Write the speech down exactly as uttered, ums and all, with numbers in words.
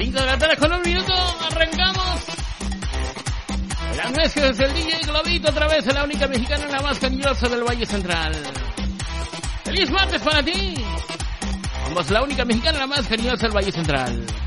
cinco de la tarde con un minuto, arrancamos. Las mezclas del D J Globito, otra vez la única mexicana, la más cariñosa del Valle Central. ¡Feliz martes para ti! Somos la única mexicana, la más cariñosa del Valle Central.